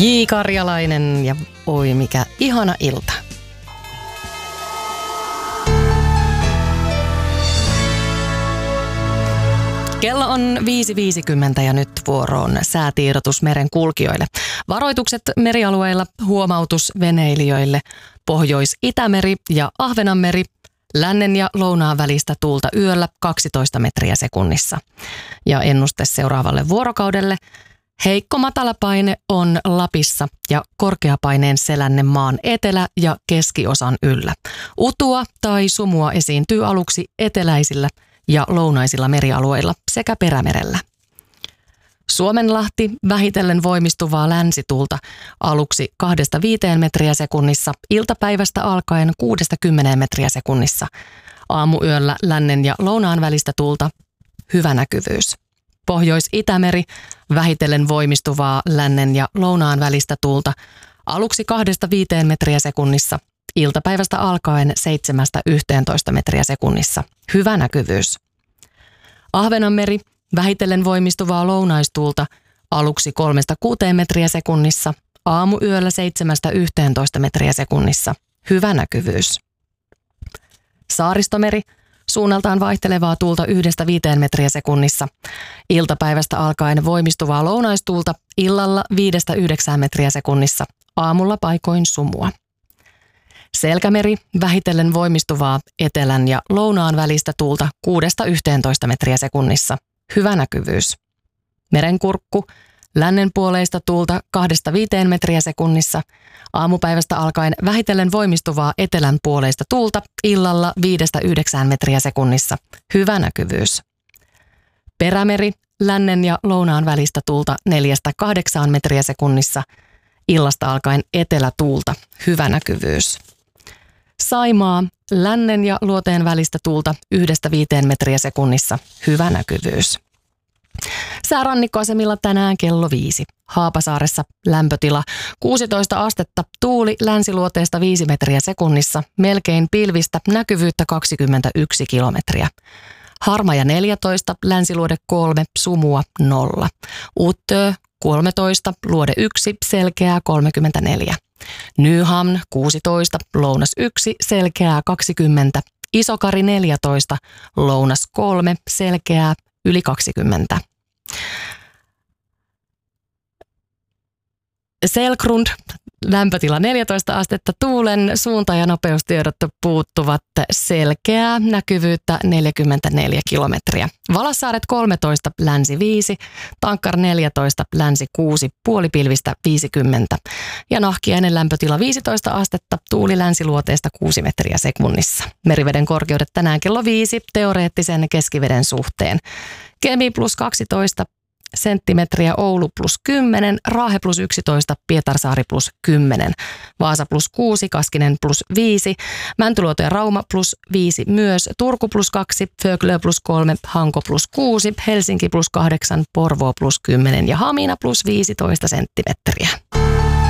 J. Karjalainen ja oi mikä ihana ilta. Kello on 5.50 ja nyt vuoroon säätiedotus meren kulkijoille. Varoitukset merialueilla, huomautus veneilijöille. Pohjois-Itämeri ja Ahvenanmeri, lännen ja lounaan välistä tuulta yöllä 12 metriä sekunnissa. Ja ennuste seuraavalle vuorokaudelle. Heikko matalapaine on Lapissa ja korkeapaineen selänne maan etelä- ja keskiosan yllä. Utua tai sumua esiintyy aluksi eteläisillä ja lounaisilla merialueilla sekä Perämerellä. Suomenlahti vähitellen voimistuvaa länsituulta aluksi 2-5 metriä sekunnissa, iltapäivästä alkaen 6-10 metriä sekunnissa. Aamuyöllä lännen ja lounaan välistä tuulta, hyvä näkyvyys. Pohjois-Itämeri vähitellen voimistuvaa lännen ja lounaan välistä tuulta aluksi 2-5 metriä sekunnissa, iltapäivästä alkaen 7-11 metriä sekunnissa, hyvä näkyvyys. Ahvenanmeri vähitellen voimistuvaa lounaistuulta aluksi 3-6 metriä sekunnissa, aamuyöllä 7-11 metriä sekunnissa, hyvä näkyvyys. Saaristomeri suunnaltaan vaihtelevaa tuulta 1-5 metriä sekunnissa, iltapäivästä alkaen voimistuvaa lounaistuulta illalla 5-9 metriä sekunnissa, aamulla paikoin sumua. Selkämeri vähitellen voimistuvaa etelän ja lounaan välistä tuulta 6-11 metriä sekunnissa, hyvä näkyvyys. Merenkurkku lännen puoleista tuulta 2-5 metriä sekunnissa, aamupäivästä alkaen vähitellen voimistuvaa etelän puoleista tuulta illalla 5-9 metriä sekunnissa, hyvä näkyvyys. Perämeri lännen ja lounaan välistä tuulta 4-8 metriä sekunnissa, illasta alkaen etelätuulta, hyvä näkyvyys. Saimaa lännen ja luoteen välistä tuulta 1-5 metriä sekunnissa, hyvä näkyvyys. Säärannikkoasemilla tänään kello 5. Haapasaaressa lämpötila 16 astetta, tuuli länsiluoteesta 5 metriä sekunnissa, melkein pilvistä, näkyvyyttä 21 kilometriä. Harmaja 14, länsiluode 3, sumua 0. Utö 13, luode 1, selkeää 34. Nyhamn 16, lounas 1, selkeää 20. Isokari 14, lounas 3, selkeää yli 20. Selkrund, lämpötila 14 astetta, tuulen suunta- ja nopeustiedot puuttuvat, selkeää näkyvyyttä 44 kilometriä. Valassaaret 13, länsi 5, Tankkar 14, länsi 6, puolipilvistä 50. Ja Nahkiainen lämpötila 15 astetta, tuuli länsiluoteesta 6 metriä sekunnissa. Meriveden korkeudet tänään kello 5, teoreettisen keskiveden suhteen. Kemi plus 12 senttimetriä, Oulu plus 10, Raahe plus 11, Pietarsaari plus 10, Vaasa plus 6, Kaskinen plus 5, Mäntyluoto ja Rauma plus 5 myös, Turku plus 2, Föglö plus 3, Hanko plus 6, Helsinki plus 8, Porvoo plus 10 ja Hamina plus 15 senttimetriä.